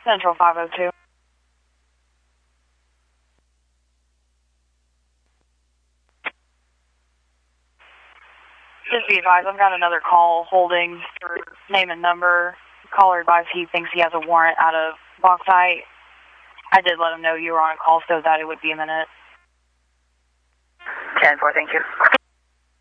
Central 502. Just be advised, I've got another call holding for name and number. Caller advised he thinks he has a warrant out of Bauxite. I did let him know you were on a call, so that it would be a minute. 10-4, thank you.